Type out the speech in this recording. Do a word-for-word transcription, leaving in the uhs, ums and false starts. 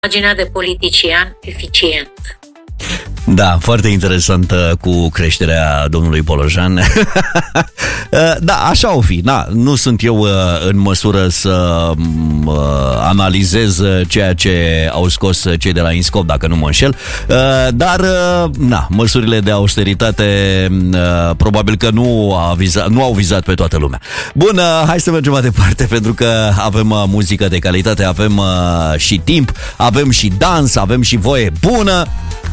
imaginea de politician eficient. Da, foarte interesant cu creșterea domnului Polojan. Da, așa o fi. Da, nu sunt eu în măsură să analizez ceea ce au scos cei de la INSCOP, dacă nu mă înșel. Dar, na, măsurile de austeritate probabil că nu, a vizat, nu au vizat pe toată lumea. Bun, hai să mergem mai departe, pentru că avem muzică de calitate, avem și timp, avem și dans, avem și voie bună.